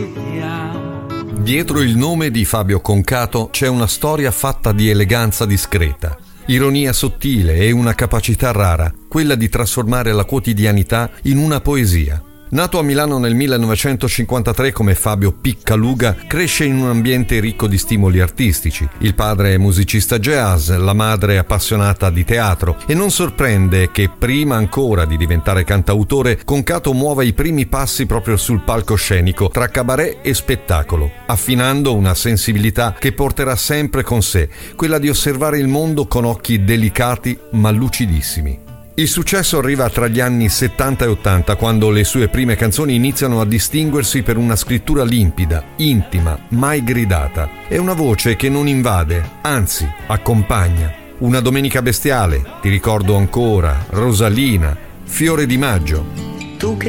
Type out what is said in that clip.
ti amo. Dietro il nome di Fabio Concato c'è una storia fatta di eleganza discreta, ironia sottile e una capacità rara, quella di trasformare la quotidianità in una poesia. Nato a Milano nel 1953 come Fabio Piccaluga, cresce in un ambiente ricco di stimoli artistici. Il padre è musicista jazz, la madre è appassionata di teatro e non sorprende che prima ancora di diventare cantautore, Concato muova i primi passi proprio sul palcoscenico tra cabaret e spettacolo, affinando una sensibilità che porterà sempre con sé, quella di osservare il mondo con occhi delicati ma lucidissimi. Il successo arriva tra gli anni 70 e 80, quando le sue prime canzoni iniziano a distinguersi per una scrittura limpida, intima, mai gridata. È una voce che non invade, anzi accompagna. Una domenica bestiale, ti ricordo ancora, Rosalina, Fiore di maggio. Tu che